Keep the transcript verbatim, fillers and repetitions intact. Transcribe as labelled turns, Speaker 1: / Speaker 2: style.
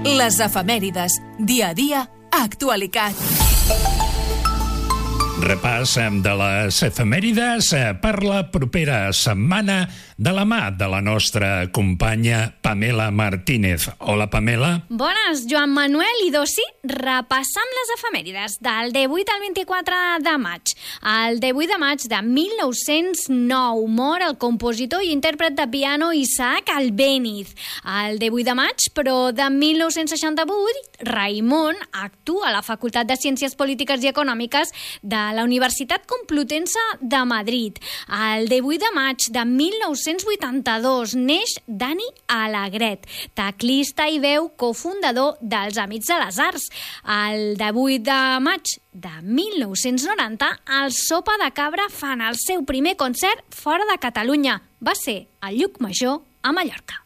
Speaker 1: Les efemèrides, dia a dia, actualitat.
Speaker 2: Repàs de les efemèrides per la propera setmana de la mà de la nostra companya Pamela Martínez. Hola, Pamela.
Speaker 3: Bones, Joan Manuel i Dossi. Repassam les efemèrides del divuit al vint-i-quatre de maig. El divuit de maig de mil nou-cents nou mor el compositor i intèrpret de piano Isaac Albéniz. El divuit de maig, però de mil nou-cents seixanta-vuit, Raimon actua a la Facultat de Ciències Polítiques i Econòmiques de la Universitat Complutense de Madrid. El divuit de maig de mil nou-cents vuitanta-dos neix Dani Alegret, teclista i veu cofundador dels Amics de les Arts. El divuit de maig de mil nou-cents noranta, el Sopa de Cabra fan el seu primer concert fora de Catalunya. Va ser a Llucmajor, a Mallorca.